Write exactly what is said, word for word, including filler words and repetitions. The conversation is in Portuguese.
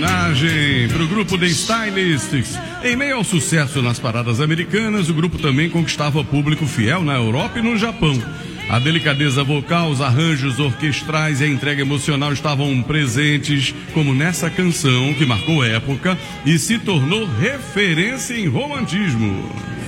Para o grupo The Stylists. Em meio ao sucesso nas paradas americanas, o grupo também conquistava público fiel na Europa e no Japão. A delicadeza vocal, os arranjos orquestrais e a entrega emocional estavam presentes, como nessa canção que marcou época e se tornou referência em romantismo.